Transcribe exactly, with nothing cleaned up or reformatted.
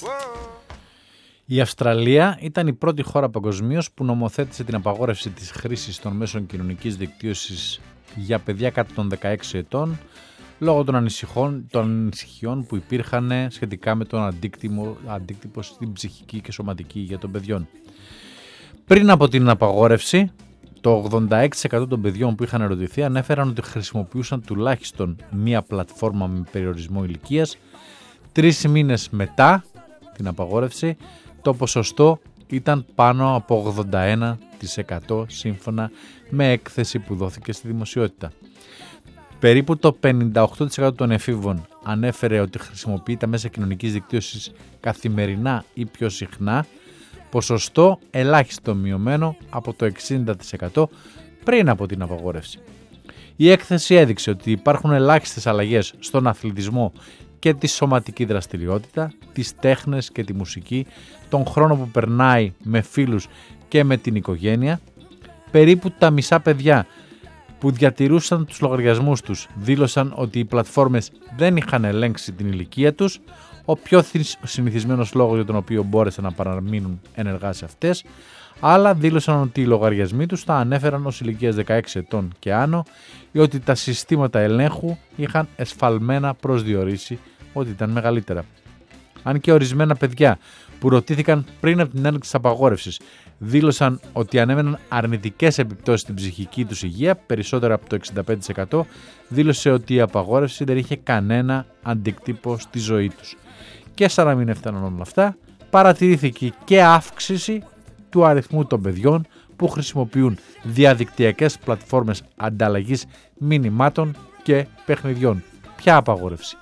Η Αυστραλία ήταν η πρώτη χώρα παγκοσμίως που νομοθέτησε την απαγόρευση της χρήσης των μέσων κοινωνικής δικτύωσης για παιδιά κάτω των δεκαέξι ετών λόγω των ανησυχιών, των ανησυχιών που υπήρχαν σχετικά με τον αντίκτυπο, αντίκτυπο στην ψυχική και σωματική υγεία των παιδιών. Πριν από την απαγόρευση, το ογδόντα έξι τοις εκατό των παιδιών που είχαν ερωτηθεί ανέφεραν ότι χρησιμοποιούσαν τουλάχιστον μία πλατφόρμα με περιορισμό ηλικίας. Τρεις μήνες μετά την απαγόρευση, το ποσοστό ήταν πάνω από ογδόντα ένα τοις εκατό σύμφωνα με έκθεση που δόθηκε στη δημοσιότητα. Περίπου το πενήντα οκτώ τοις εκατό των εφήβων ανέφερε ότι χρησιμοποιεί τα μέσα κοινωνικής δικτύωσης καθημερινά ή πιο συχνά, ποσοστό ελάχιστο μειωμένο από το εξήντα τοις εκατό πριν από την απαγόρευση. Η έκθεση έδειξε ότι υπάρχουν ελάχιστες αλλαγές στον αθλητισμό και τη σωματική δραστηριότητα, τις τέχνες και τη μουσική, τον χρόνο που περνάει με φίλους και με την οικογένεια. Περίπου τα μισά παιδιά που διατηρούσαν τους λογαριασμούς τους δήλωσαν ότι οι πλατφόρμες δεν είχαν ελέγξει την ηλικία τους, ο πιο συνηθισμένος λόγος για τον οποίο μπόρεσαν να παραμείνουν ενεργά σε αυτές. Άλλα δήλωσαν ότι οι λογαριασμοί τους τα ανέφεραν ως ηλικίας δεκαέξι ετών και άνω ή ότι τα συστήματα ελέγχου είχαν εσφαλμένα προσδιορίσει ότι ήταν μεγαλύτερα. Αν και ορισμένα παιδιά που ρωτήθηκαν πριν από την έναρξη της απαγόρευσης δήλωσαν ότι ανέμεναν αρνητικές επιπτώσεις στην ψυχική τους υγεία, περισσότερο από το εξήντα πέντε τοις εκατό δήλωσε ότι η απαγόρευση δεν είχε κανένα αντίκτυπο στη ζωή τους. Και σαν να μην έφταναν όλα αυτά, παρατηρήθηκε και αύξηση του αριθμού των παιδιών που χρησιμοποιούν διαδικτυακές πλατφόρμες ανταλλαγής μηνυμάτων και παιχνιδιών. Ποια απαγόρευση?